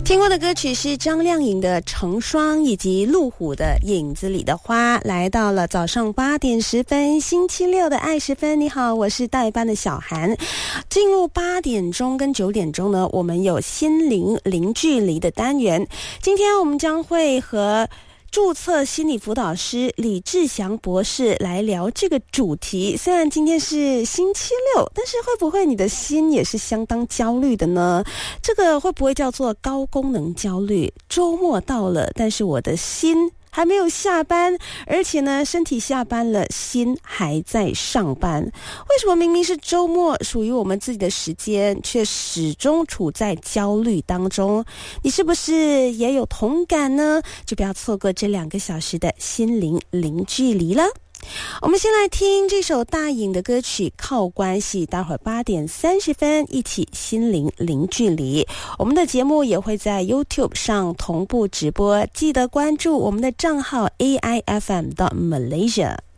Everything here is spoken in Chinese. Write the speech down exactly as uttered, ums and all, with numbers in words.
听过的歌曲是张靓颖的《成双》以及陆虎的《影子里的花》。来到了早上八点十分，星期六的爱十分。你好，我是代班的小涵。进入八点钟跟九点钟呢，我们有心灵零距离的单元。今天我们将会和注册心理辅导师李志祥博士来聊这个主题。虽然今天是星期六，但是会不会你的心也是相当焦虑的呢？这个会不会叫做高功能焦虑？周末到了，但是我的心还没有下班，而且呢，身体下班了，心还在上班。为什么明明是周末，属于我们自己的时间，却始终处在焦虑当中？你是不是也有同感呢？就不要错过这两个小时的心灵零距离了。我们先来听这首大颖的歌曲《靠关系》，待会儿八点三十分一起心灵零距离。我们的节目也会在 YouTube 上同步直播，记得关注我们的账号 A I F M 到 Malaysia。